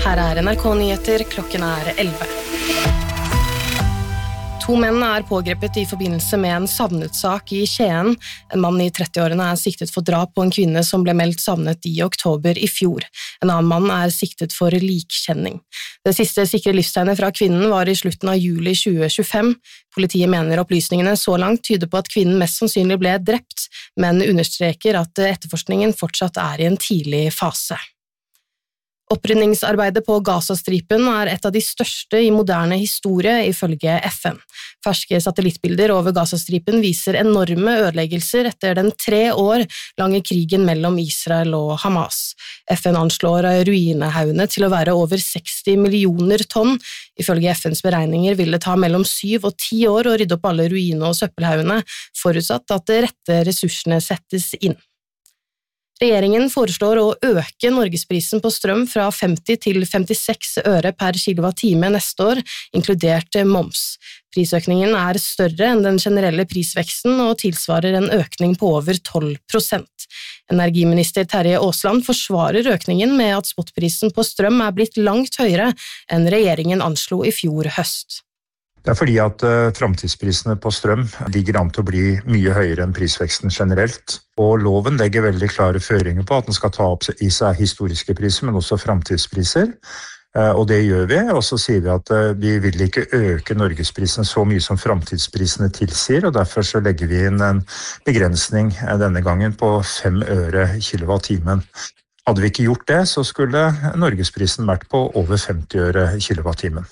Her NRK Nyheter, klokken 11. 2 menn pågrepet I forbindelse med en savnet-sak I Skien. En mann I 30-årene siktet for drap på en kvinne som ble meldt savnet I oktober I fjor. En annen mann siktet for likkjenning. Det siste sikre livstegnet fra kvinnen var I slutten av juli 2025. Politiet mener opplysningene så langt tyder på at kvinnen mest sannsynlig ble drept, men understreker at etterforskningen fortsatt I en tidlig fase. Opprydningsarbeidet på Gazastripen et av de største I moderne historie ifølge FN. Ferske satellittbilder over Gazastripen viser enorme ødeleggelser etter den 3 år lange krigen mellom Israel og Hamas. FN anslår ruinehaugene til å være over 60 millioner tonn. Ifølge FNs beregninger vil det ta mellom 7 og 10 år å rydde opp alle ruiner og søppelhaugene, forutsatt at de rette ressursene settes inn. Regjeringen foreslår å øke norgesprisen på strøm fra 50 til 56 øre per kilowattime neste år, inkludert moms. Prisøkningen større enn den generelle prisveksten og tilsvarer en økning på over 12%. Energiminister Terje Aasland forsvarer økningen med at spotprisen på strøm blitt langt høyere enn regjeringen anslo I fjor høst. Det fordi at framtidsprisene på strøm ligger an til å bli mye høyere enn prisveksten generelt, og loven legger veldig klare føringer på at den skal ta opp I seg historiske priser, men også framtidspriser, og det gjør vi, og så sier vi at vi vil ikke øke norgesprisene så mye som framtidsprisene tilsier, og derfor så legger vi inn en begrensning denne gangen på 5 øre kilowattimen. Hadde vi ikke gjort det, så skulle norgesprisen vært på over 50 øre kilowattimen.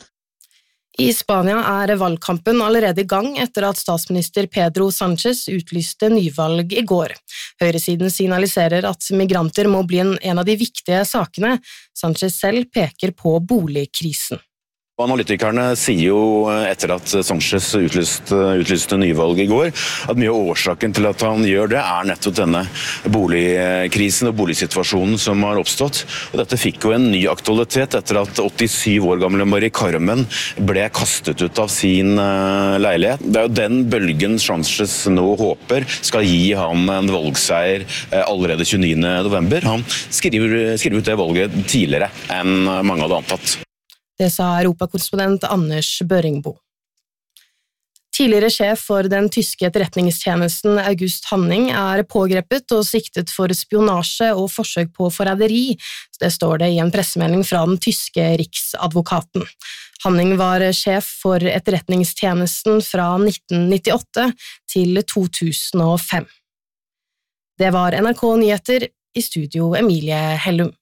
I Spania valgkampen allerede I gang etter at statsminister Pedro Sánchez utlyste nyvalg I går. Høyresiden signaliserer at migranter må bli en av de viktige sakene. Sánchez selv peker på boligkrisen. Analytikerne sier jo etter at Sánchez utlyste nyvalg I går, at mye av årsaken til at han gjør det nettopp denne boligkrisen og boligsituasjonen som har oppstått. Og dette fikk jo en ny aktualitet etter at 87 år gamle Mari Carmen ble kastet ut av sin leilighet. Det jo den bølgen Sánchez nå håper skal gi han en valgseier allerede 29. november. Han skriver ut det valget tidligere enn mange hadde antatt. Det sa europakorrespondent Anders Børingbo. Tidligere sjef for den tyske etterretningstjenesten August Hanning pågrepet og siktet for spionasje og forsøk på forræderi. Det står det I en pressemelding fra den tyske riksadvokaten. Hanning var sjef for etterretningstjenesten fra 1998 til 2005. Det var NRK Nyheter, I studio Emilie Hellum.